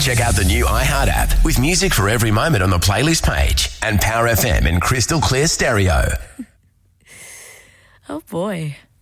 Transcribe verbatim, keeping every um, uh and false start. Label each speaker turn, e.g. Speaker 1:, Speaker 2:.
Speaker 1: Check out the new iHeart app with music for every moment on the playlist page and Power F M in crystal clear stereo.
Speaker 2: Oh boy.